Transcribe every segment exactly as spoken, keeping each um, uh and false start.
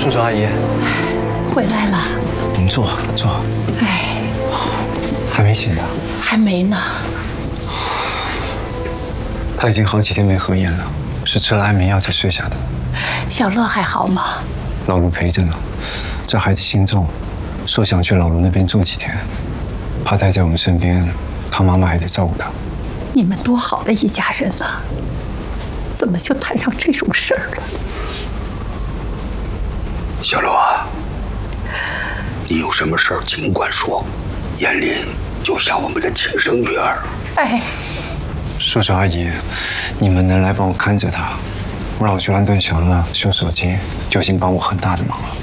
叔叔阿姨， 回来了。 您坐坐。 哎， 还没醒呢？ 还没呢。 他已经好几天没合眼了，是吃了安眠药才睡下的。 小乐还好吗？ 老卢陪着呢。这孩子心重，说想去老卢那边住几天，怕待在我们身边，他妈妈还得照顾他。 你们多好的一家人啊，怎么就摊上这种事儿了？ 小罗啊，你有什么事儿尽管说，燕林就像我们的亲生女儿。 哎， 叔叔阿姨，你们能来帮我看着他，让我去安顿小乐修手机，就已经帮我很大的忙了。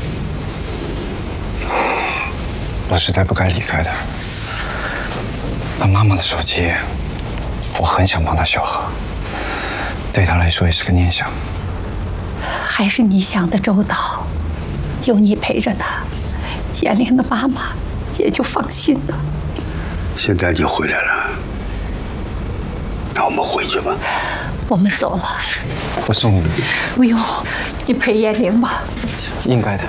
我实在不该离开他。他妈妈的手机，我很想帮他修好，对他来说也是个念想。 还是你想的周到，有你陪着他，燕玲的妈妈也就放心了。 现在你回来了，那我们回去吧。 我们走了。 我送你们。 不用，你陪燕玲吧。 应该的。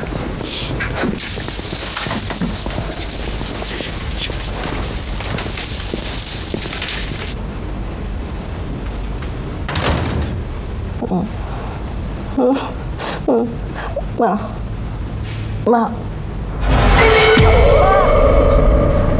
嗯嗯嗯，妈妈妈。